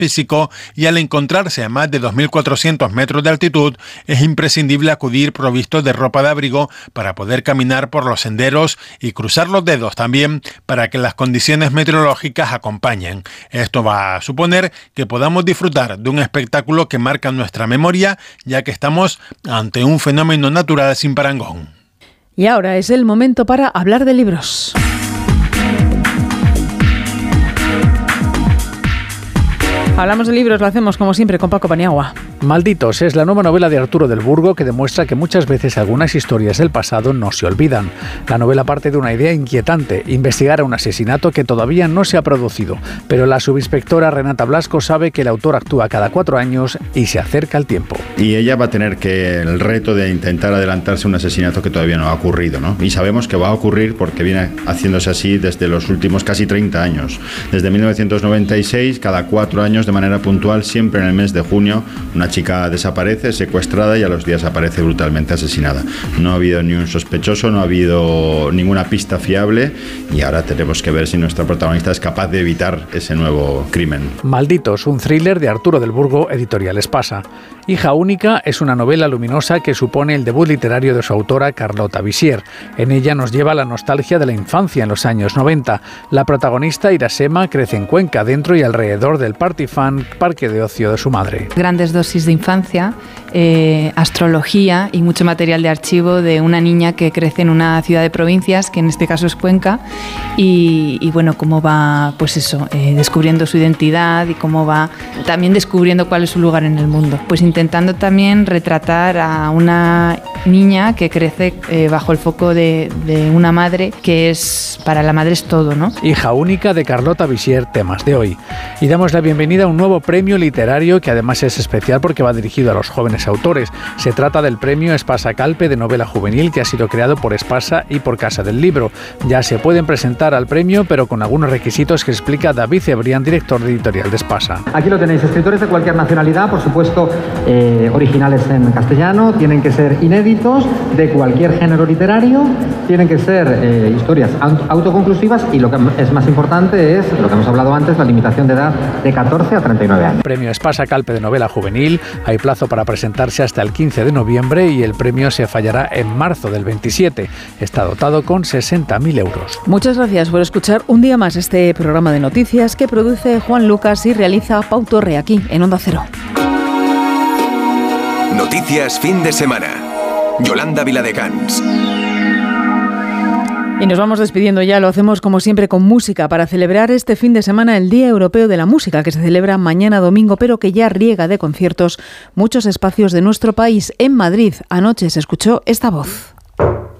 físico y al encontrarse a más de 2.400 metros de altitud es imprescindible acudir provisto de ropa de abrigo para poder caminar por los senderos y cruzar los dedos también para que las condiciones meteorológicas acompañen. Esto va a suponer que podamos disfrutar de un espectáculo que marca nuestra memoria, ya que estamos ante un fenómeno natural sin parangón. Y ahora es el momento para hablar de libros. Hablamos de libros, lo hacemos como siempre con Paco Paniagua. Malditos es la nueva novela de Arturo del Burgo que demuestra que muchas veces algunas historias del pasado no se olvidan. La novela parte de una idea inquietante, investigar a un asesinato que todavía no se ha producido, pero la subinspectora Renata Blasco sabe que el autor actúa cada 4 años y se acerca el tiempo. Y ella va a tener el reto de intentar adelantarse a un asesinato que todavía no ha ocurrido, ¿no? Y sabemos que va a ocurrir porque viene haciéndose así desde los últimos casi 30 años. Desde 1996, cada 4 años de manera puntual, siempre en el mes de junio, una chica desaparece, secuestrada y a los días aparece brutalmente asesinada. No ha habido ni un sospechoso, no ha habido ninguna pista fiable y ahora tenemos que ver si nuestra protagonista es capaz de evitar ese nuevo crimen. Malditos, un thriller de Arturo del Burgo, editorial Espasa. Hija única es una novela luminosa que supone el debut literario de su autora Carlota Visier. En ella nos lleva la nostalgia de la infancia en los años 90. La protagonista, Irasema, crece en Cuenca, dentro y alrededor del parque de ocio de su madre. Grandes dosis de infancia, astrología y mucho material de archivo de una niña que crece en una ciudad de provincias, que en este caso es Cuenca, y bueno, cómo va, pues eso, descubriendo su identidad y cómo va también descubriendo cuál es su lugar en el mundo. Pues intentando también retratar a una niña que crece bajo el foco de una madre que es, para la madre es todo, ¿no? Hija única de Carlota Visier, temas de hoy. Y damos la bienvenida a un nuevo premio literario que además es especial porque va dirigido a los jóvenes autores. Se trata del premio Espasa Calpe de novela juvenil que ha sido creado por Espasa y por Casa del Libro. Ya se pueden presentar al premio, pero con algunos requisitos que explica David Cebrián, director de editorial de Espasa. Aquí lo tenéis, escritores de cualquier nacionalidad, por supuesto, originales en castellano, tienen que ser inéditos, de cualquier género literario, tienen que ser historias autoconclusivas y lo que es más importante es, lo que hemos hablado antes, la limitación de edad de 14 a 39 años. Premio Espasa Calpe de novela juvenil. Hay plazo para presentarse hasta el 15 de noviembre y el premio se fallará en marzo del 27. Está dotado con 60.000 euros. Muchas gracias por escuchar un día más este programa de noticias que produce Juan Lucas y realiza Pau Torre aquí en Onda Cero. Noticias fin de semana. Yolanda Viladecans. Y nos vamos despidiendo ya, lo hacemos como siempre con música para celebrar este fin de semana el Día Europeo de la Música, que se celebra mañana domingo, pero que ya riega de conciertos muchos espacios de nuestro país. En Madrid anoche se escuchó esta voz.